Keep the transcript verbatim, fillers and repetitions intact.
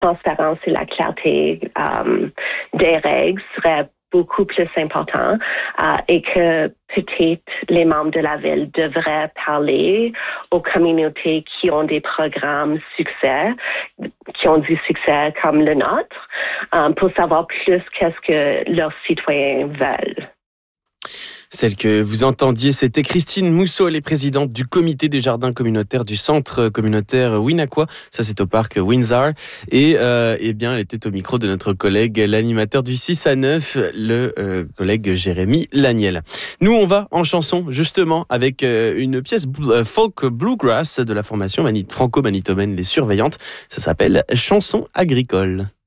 transparence et la clarté euh, des règles serait beaucoup plus important euh, et que peut-être les membres de la ville devraient parler aux communautés qui ont des programmes succès, qui ont du succès comme le nôtre, euh, pour savoir plus qu'est-ce que leurs citoyens veulent. Celle que vous entendiez, c'était Christine Mousseau, elle est présidente du comité des jardins communautaires du centre communautaire Winaqua. Ça, c'est au parc Windsor. Et euh, eh bien, elle était au micro de notre collègue, l'animateur du six à neuf, le euh, collègue Jérémy Laniel. Nous, on va en chanson, justement, avec euh, une pièce folk bluegrass de la formation franco-manitobaine Les Surveillantes. Ça s'appelle Chanson agricole.